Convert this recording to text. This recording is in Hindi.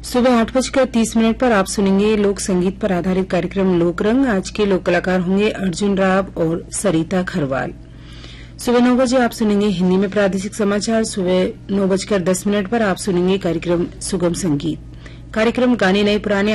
सुबह 8:30 पर आप सुनेंगे लोक संगीत पर आधारित कार्यक्रम लोकरंग। आज के लोक कलाकार होंगे अर्जुन राव और सरिता खरवाल। सुबह 9 बजे आप सुनेंगे हिंदी में प्रादेशिक समाचार। सुबह 9:10 पर आप सुनेंगे कार्यक्रम सुगम संगीत। कार्यक्रम गाने नए पुराने